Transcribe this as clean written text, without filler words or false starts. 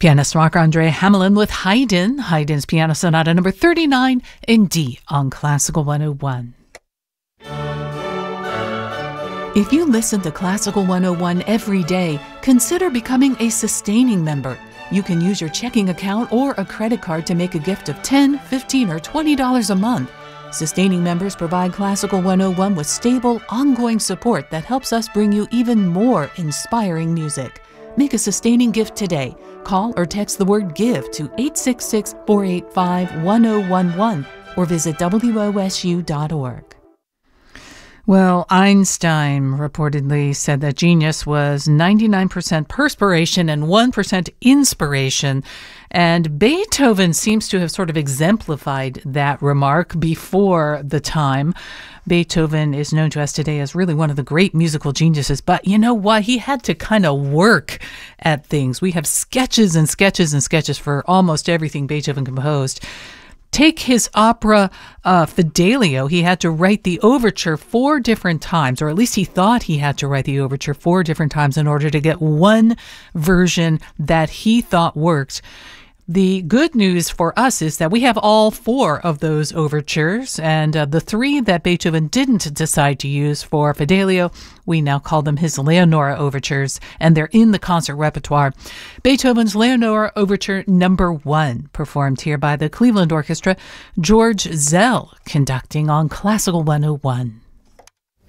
Pianist Marc-Andre Hamelin with Haydn, Haydn's Piano Sonata number 39 in D on Classical 101. If you listen to Classical 101 every day, consider becoming a sustaining member. You can use your checking account or a credit card to make a gift of $10, $15, or $20 a month. Sustaining members provide Classical 101 with stable, ongoing support that helps us bring you even more inspiring music. Make a sustaining gift today. Call or text the word GIVE to 866-485-1011 or visit wosu.org. Well, Einstein reportedly said that genius was 99% perspiration and 1% inspiration. And Beethoven seems to have sort of exemplified that remark before the time. Beethoven is known to us today as really one of the great musical geniuses. But you know what? He had to kind of work at things. We have sketches and sketches and sketches for almost everything Beethoven composed. Take his opera Fidelio. He had to write the overture 4 different times, or at least he thought he had to write the overture 4 different times in order to get one version that he thought worked. The good news for us is that we have all 4 of those overtures, and the 3 that Beethoven didn't decide to use for Fidelio, we now call them his Leonora overtures, and they're in the concert repertoire. Beethoven's Leonora Overture number 1, performed here by the Cleveland Orchestra, George Szell conducting on Classical 101.